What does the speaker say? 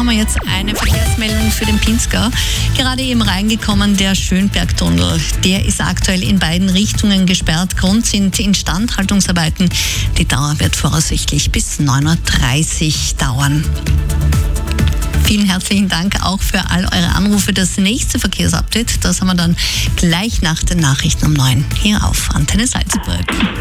wir jetzt eine Verkehrsmeldung für den Pinzgau. Gerade eben reingekommen, der Schönbergtunnel. Der ist aktuell in beiden Richtungen gesperrt. Grund sind Instandhaltungsarbeiten. Die Dauer wird voraussichtlich bis 9:30 Uhr dauern. Vielen herzlichen Dank auch für all eure Anrufe. Das nächste Verkehrsupdate, das haben wir dann gleich nach den Nachrichten um 9 hier auf Antenne Salzburg.